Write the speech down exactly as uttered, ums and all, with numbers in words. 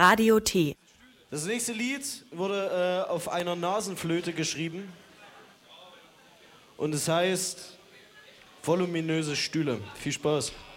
Radio T. Das nächste Lied wurde äh, auf einer Nasenflöte geschrieben und es heißt Voluminöse Stühle. Viel Spaß.